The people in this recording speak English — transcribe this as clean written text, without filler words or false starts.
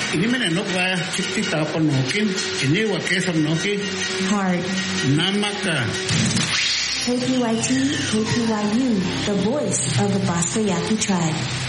Inimene nokwa chipti tapanokin, iniwa kesam Heart. Namaka. KPYT, KPYU, the voice of the Basta Yaqui tribe.